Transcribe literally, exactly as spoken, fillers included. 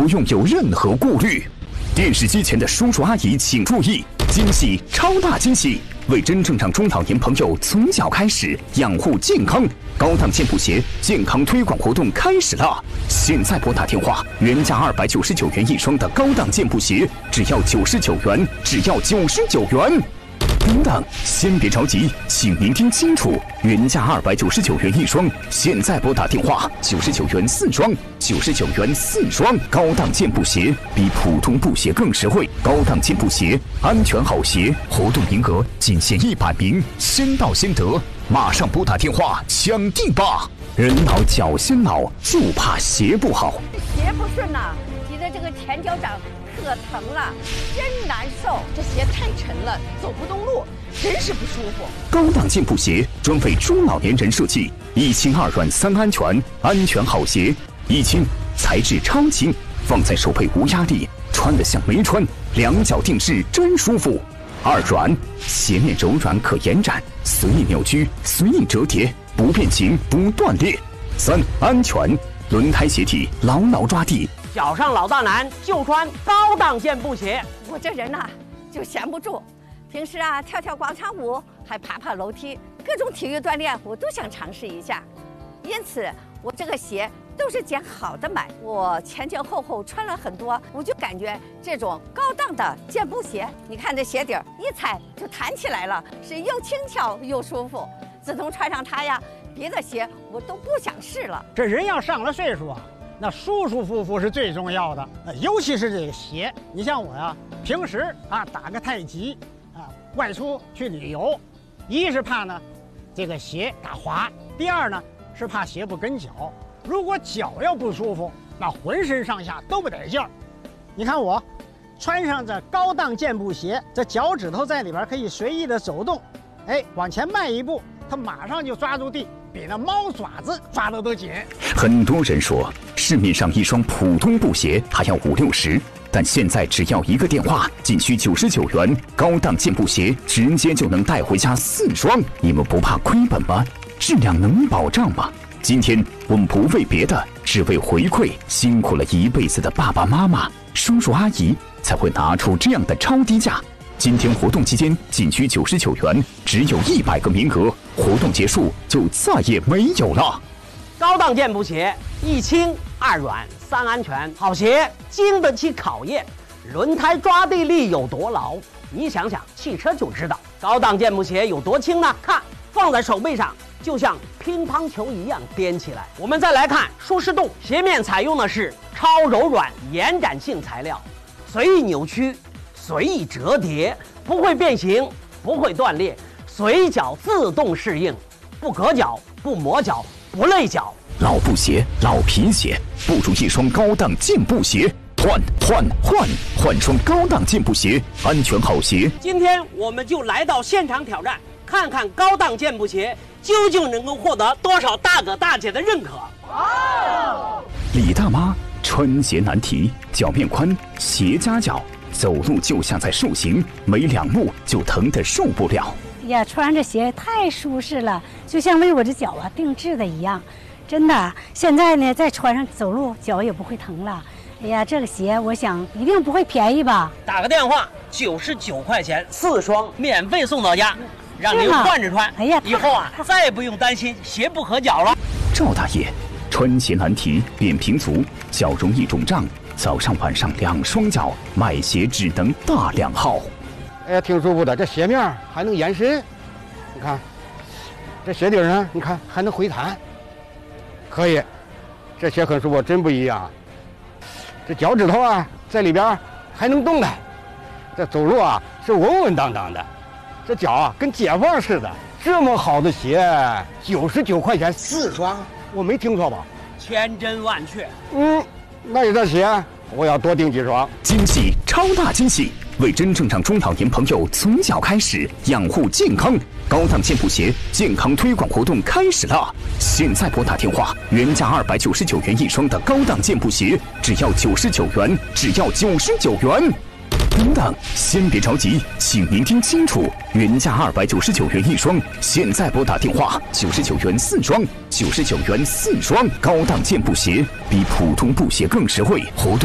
不用有任何顾虑。电视机前的叔叔阿姨请注意，惊喜超大惊喜！为真正让中老年朋友从脚开始养护健康，高档健步鞋健康推广活动开始了！现在拨打电话，原价二百九十九元一双的高档健步鞋，只要九十九元，只要九十九元。等等，先别着急，请您听清楚，原价二百九十九元一双，现在拨打电话九十九元四双，九十九元四双，高档健步鞋比普通布鞋更实惠，高档健步鞋，安全好鞋，活动名额仅限一百名，先到先得，马上拨打电话抢定吧！人老脚先老，就怕鞋不好。 鞋不顺呐、啊，你的这个前脚掌可疼了，真难受。这鞋太沉了，走不动路，真是不舒服。 高档健步鞋专为中老年人设计，一轻二软三安全，安全好鞋。一轻，材质超轻，放在手背无压力，穿得像没穿，两脚定制真舒服。二软，鞋面柔软可延展，随意扭曲，随意折叠，不变形不断裂。三安全，轮胎鞋体牢牢抓地。 脚上老大难就穿高档健步鞋。 我这人呐、啊、就闲不住，平时啊跳跳广场舞，还爬爬楼梯，各种体育锻炼我都想尝试一下。因此我这个鞋都是捡好的买。我前前后后穿了很多，我就感觉这种高档的健步鞋，你看这鞋底儿一踩就弹起来了，是又轻巧又舒服。自从穿上它呀，别的鞋我都不想试了。 这人要上了岁数啊，那舒舒服服是最重要的，尤其是这个鞋。你像我呀，平时啊打个太极啊，外出去旅游，一是怕呢这个鞋打滑，第二呢是怕鞋不跟脚。如果脚要不舒服，那浑身上下都不得劲儿。你看我穿上这高档健步鞋，这脚趾头在里边可以随意的走动，哎，往前迈一步，它马上就抓住地，比那猫爪子抓得都紧。 很多人说市面上一双普通布鞋还要五六十，但现在只要一个电话，仅需九十九元，高档健步鞋直接就能带回家四双。你们不怕亏本吗？质量能保障吗？今天我们不为别的，只为回馈辛苦了一辈子的爸爸妈妈、叔叔阿姨，才会拿出这样的超低价。今天活动期间仅需九十九元，只有一百个名额，活动结束就再也没有了。 高档健步鞋，一轻二软三安全，好鞋经得起考验，轮胎抓地力有多牢，你想想汽车就知道。高档健步鞋有多轻呢？看，放在手背上就像乒乓球一样颠起来。我们再来看舒适度，鞋面采用的是超柔软延展性材料，随意扭曲，随意折叠，不会变形，不会断裂，随脚自动适应，不硌脚，不磨脚，不累脚。 老布鞋、老皮鞋，不如一双高档健步鞋。换换换换双高档健步鞋，安全好鞋。 今天我们就来到现场挑战，看看高档健步鞋究竟能够获得多少大哥大姐的认可。 哦， 李大妈穿鞋难题，脚面宽，鞋夹脚，走路就像在受刑，没两步就疼得受不了。 哎呀，穿着鞋太舒适了，就像为我这脚啊定制的一样，真的。现在呢，再穿上走路，脚也不会疼了。哎呀，这个鞋我想一定不会便宜吧？ 打个电话，九十九块钱四双，免费送到家，让您换着穿。 哎呀， 以后啊，再也不用担心鞋不合脚了。 赵大爷，穿鞋难题，扁平足，脚容易肿胀，早上晚上两双脚，买鞋只能大两号。 哎呀，挺舒服的，这鞋面还能延伸，你看，这鞋底呢，你看还能回弹，可以，这鞋很舒服，真不一样。这脚趾头啊，在里边还能动弹，这走路啊是稳稳当当的，这脚啊跟解放似的。这么好的鞋，九十九块钱四双，我没听错吧？ 千真万确。 嗯，那你这鞋我要多订几双。 惊喜，超大惊喜！为真正让中老年朋友从脚开始养护健康，高档健步鞋健康推广活动开始了！现在拨打电话，原价二百九十九元一双的高档健步鞋，只要九十九元，只要九十九元。等等，先别着急，请您听清楚，原价二百九十九元一双，现在拨打电话九十九元四双，九十九元四双，高档健步鞋比普通布鞋更实惠，活动